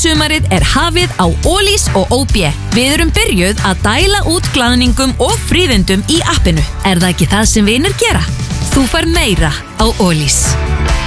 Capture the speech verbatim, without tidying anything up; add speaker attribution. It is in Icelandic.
Speaker 1: Sumarið er hafið á Ólís og ó bé. Við erum byrjuð að dæla út glaðningum og fríðindum í appinu. Er það ekki það sem vinir gera? Þú fær meira á Ólís.